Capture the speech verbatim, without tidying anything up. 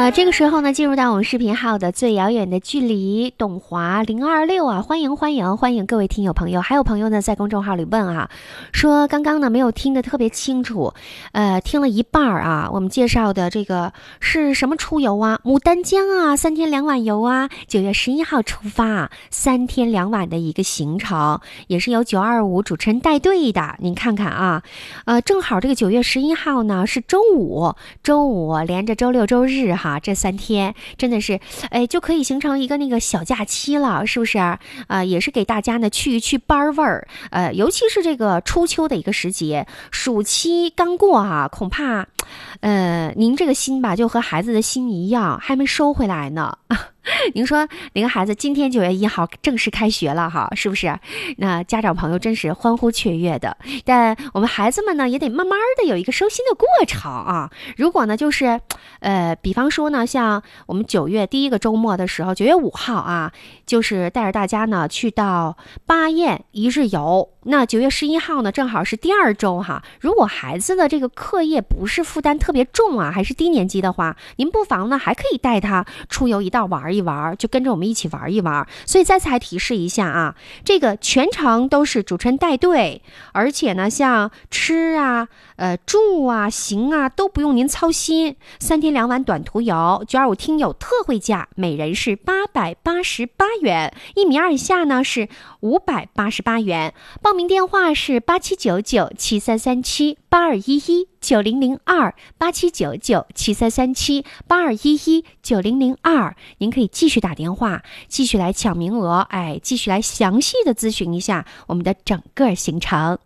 呃，这个时候呢，进入到我们视频号的最遥远的距离，董华零二六啊，欢迎欢迎欢迎各位听友朋友，还有朋友呢在公众号里问啊，说刚刚呢没有听得特别清楚，呃，听了一半啊，我们介绍的这个是什么出游啊？牡丹江啊，三天两晚游啊，九月十一号出发，三天两晚的一个行程，也是由九二五主持人带队的，您看看啊，呃，正好这个九月十一号呢是周五，周五连着周六周日哈。啊，这三天真的是，哎，就可以形成一个那个小假期了，是不是？啊、呃，也是给大家呢去一去班味儿，呃，尤其是这个初秋的一个时节，暑期刚过啊，恐怕，呃，您这个心吧，就和孩子的心一样，还没收回来呢。您说哪个孩子今天九月一号正式开学了哈，是不是？那家长朋友真是欢呼雀跃的，但我们孩子们呢也得慢慢的有一个收心的过程啊。如果呢就是，呃，比方说呢，像我们九月第一个周末的时候，九月五号啊，就是带着大家呢去到巴彦一日游。那九月十一号呢，正好是第二周哈。如果孩子的这个课业不是负担特别重啊，还是低年级的话，您不妨呢还可以带他出游一道玩一玩，就跟着我们一起玩一玩。所以再次还提示一下啊，这个全程都是主持人带队，而且呢，像吃啊、呃住啊、行啊都不用您操心。三天两晚短途游，九二五听友特惠价，每人是八百八十八元，一米二以下呢是五百八十八元。报名电话是八七九九七三三七八二一一九零零二八七九九七三三七八二一一九零零二，您可以继续打电话，继续来抢名额，哎，继续来详细的咨询一下我们的整个行程。